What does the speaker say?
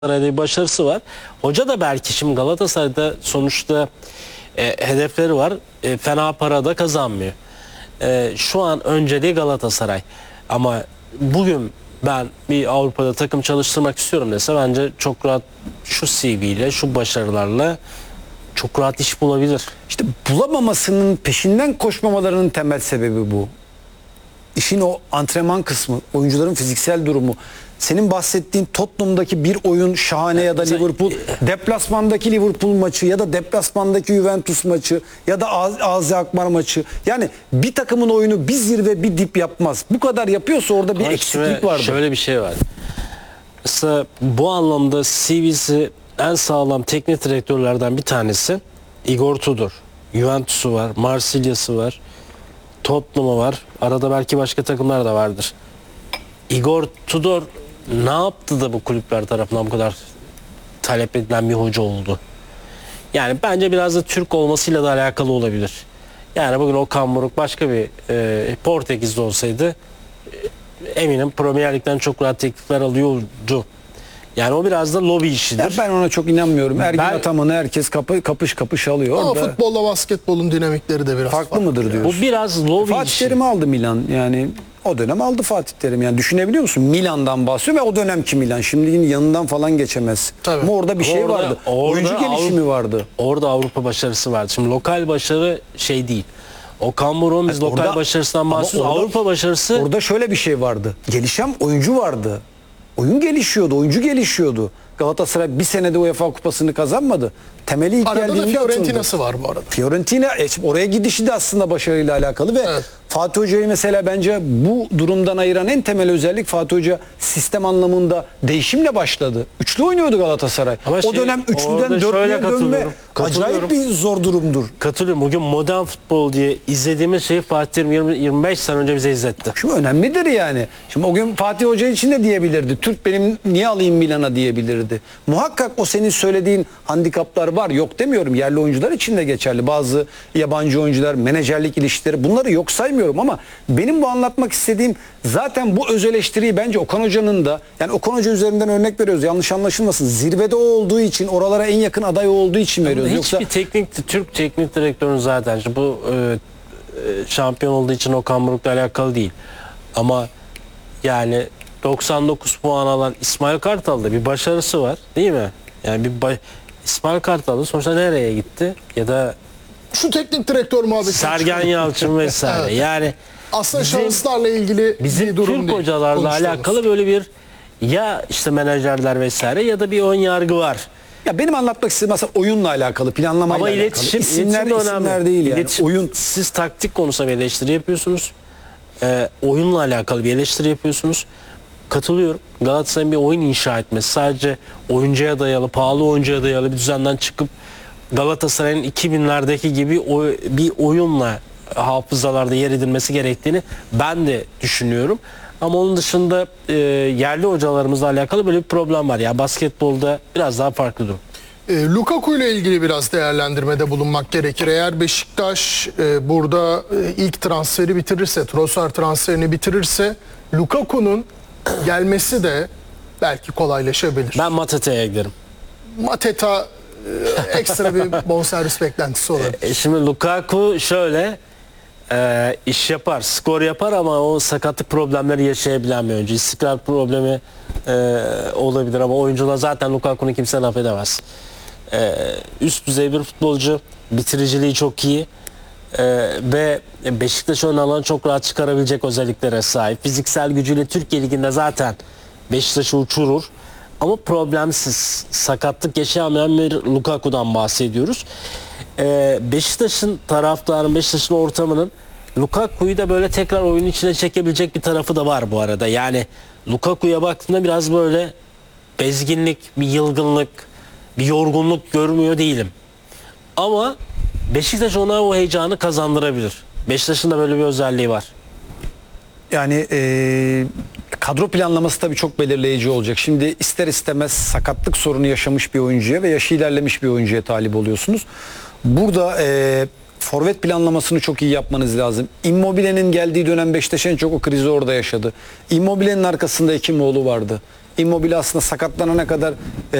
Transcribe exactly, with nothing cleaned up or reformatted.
Galatasaray'da bir başarısı var. Hoca da belki şimdi Galatasaray'da sonuçta e, hedefleri var. E, fena para da kazanmıyor. E, şu an önceliği Galatasaray. Ama bugün ben bir Avrupa'da takım çalıştırmak istiyorum dese bence çok rahat şu C V ile, şu başarılarla çok rahat iş bulabilir. İşte bulamamasının peşinden koşmamalarının temel sebebi bu. İşin o antrenman kısmı, oyuncuların fiziksel durumu. Senin bahsettiğin Tottenham'daki bir oyun şahane ya da Mesela, Liverpool, deplasmandaki Liverpool maçı ya da deplasmandaki Juventus maçı ya da Az- Azi Akmar maçı. Yani bir takımın oyunu bir zirve bir dip yapmaz. Bu kadar yapıyorsa orada bir Ama eksiklik şöyle- vardır. Şöyle bir şey var. Mesela bu anlamda C V'si en sağlam teknik direktörlerden bir tanesi Igor Tudor. Juventus'u var, Marsilya'sı var, Tottenham'ı var. Arada belki başka takımlar da vardır. Igor Tudor ne yaptı da bu kulüpler tarafından bu kadar talep edilen bir hoca oldu? Yani bence biraz da Türk olmasıyla da alakalı olabilir. Yani bugün Okan Buruk başka bir e, Portekiz'de olsaydı e, eminim Premier Lig'den çok rahat teklifler alıyordu. Yani o biraz da lobi işidir. Ya ben ona çok inanmıyorum. Ergin Ben- Ataman'ı herkes kapı, kapış kapış alıyor. Ama Orada futbolla basketbolun dinamikleri de biraz farklı farklı. mıdır yani. diyorsun? Bu biraz lobi Fatih işi. Terim'i aldı Milan. Yani o dönem aldı Fatih Terim. Yani düşünebiliyor musun? Milan'dan bahsediyor ve o dönemki Milan. Şimdi yine yanından falan geçemez. Tabii. Ama orada bir şey Orada- vardı. orada Oyuncu gelişimi Avrupa- vardı. Orada Avrupa başarısı vardı. Şimdi lokal başarı şey değil. Okan Buruk'un biz Yani lokal orada- başarısından ama bahsediyoruz. orada- Avrupa başarısı Orada şöyle bir şey vardı. Gelişen oyuncu vardı. Oyun gelişiyordu, oyuncu gelişiyordu. Galatasaray bir senede UEFA Kupası'nı kazanmadı. Temeli ilk Arada da geldiğinde atıldı. Fiorentina'sı var bu arada. Fiorentina e, şimdi oraya gidişi de aslında başarıyla alakalı ve Evet. Fatih Hoca'yı mesela bence bu durumdan ayıran en temel özellik Fatih Hoca sistem anlamında değişimle başladı. Üçlü oynuyordu Galatasaray. Ama o şey, dönem orada üçlüden şöyle dörtlüye dönme katılıyorum. Katılıyorum. acayip bir zor durumdur. katılıyorum. Bugün modern futbol diye izlediğimiz şeyi Fatih Terim yirmi yirmi beş sene önce bize izletti. Şu önemlidir yani. Şimdi o gün Fatih Hoca için de diyebilirdi. Türk benim niye alayım Milan'a diyebilirdi. Muhakkak o senin söylediğin handikaplar var. Yok demiyorum. Yerli oyuncular için de geçerli. Bazı yabancı oyuncular, menajerlik ilişkileri bunları yok saymıyorum ama benim bu anlatmak istediğim zaten bu öz eleştiriyi bence Okan Hoca'nın da yani Okan Hoca üzerinden örnek veriyoruz. Yanlış anlaşılmasın. Zirvede o olduğu için oralara en yakın aday o olduğu için veriyoruz. Hiçbir Yoksa teknik Türk teknik direktörün zaten işte bu e, e, şampiyon olduğu için Okan Buruk'la alakalı değil. Ama yani doksan dokuz puan alan İsmail Kartal'da bir başarısı var, değil mi? Yani bir ba- İsmail Kartal'da sonuçta nereye gitti? Ya da Şu teknik direktör muhabbeti. Sergen Yalçın vesaire. Evet. Yani Aslında bizim- şahıslarla ilgili bizim bir durum Türk değil. hocalarla Konuştuğumuz. alakalı böyle bir ya işte menajerler vesaire ya da bir ön yargı var. ya benim anlatmak istediğim aslında oyunla alakalı, planlamayla Ama alakalı. iletişim, İsimler, iletişim de isimler önemli. değil yani. İletişim- Oyun Siz taktik konusunda bir eleştiri yapıyorsunuz. Ee, oyunla alakalı bir eleştiri yapıyorsunuz. Katılıyorum. Galatasaray'ın bir oyun inşa etmesi sadece oyuncuya dayalı, pahalı oyuncuya dayalı bir düzenden çıkıp Galatasaray'ın iki binlerdeki gibi o, bir oyunla hafızalarda yer edilmesi gerektiğini ben de düşünüyorum. Ama onun dışında e, yerli hocalarımızla alakalı böyle bir problem var. Ya basketbolda biraz daha farklı durum. E, Lukaku ile ilgili biraz değerlendirmede bulunmak gerekir. Eğer Beşiktaş e, burada e, ilk transferi bitirirse, Trossard transferini bitirirse Lukaku'nun gelmesi de belki kolaylaşabilir. Ben Matete'ye giderim. Mateta e, ekstra bir bonservis beklentisi olabilir. E şimdi Lukaku şöyle e, iş yapar, skor yapar ama o sakatlık problemleri yaşayabilen bir oyuncu. İstikrar problemi e, olabilir ama oyuncular zaten Lukaku'nu kimse laf edemez. E, üst düzey bir futbolcu, bitiriciliği çok iyi e, ve Beşiktaş ön alanı çok rahat çıkarabilecek özelliklere sahip. Fiziksel gücüyle Türkiye Ligi'nde zaten Beşiktaş'ı uçurur. Ama problemsiz, sakatlık yaşayamayan bir Lukaku'dan bahsediyoruz. Ee, Beşiktaş'ın taraftarın, Beşiktaş'ın ortamının Lukaku'yu da böyle tekrar oyun içine çekebilecek bir tarafı da var bu arada. Yani Lukaku'ya baktığımda biraz böyle bezginlik, bir yılgınlık, bir yorgunluk görmüyor değilim. Ama Beşiktaş ona o heyecanı kazandırabilir. Beşiktaş'ın da böyle bir özelliği var. yani e, kadro planlaması tabii çok belirleyici olacak. Şimdi ister istemez sakatlık sorunu yaşamış bir oyuncuya ve yaşı ilerlemiş bir oyuncuya talip oluyorsunuz. Burada e, forvet planlamasını çok iyi yapmanız lazım. Immobile'nin geldiği dönem Beşiktaş en çok o krizi orada yaşadı. Immobile'nin arkasında Hekimoğlu vardı. Immobile aslında sakatlanana kadar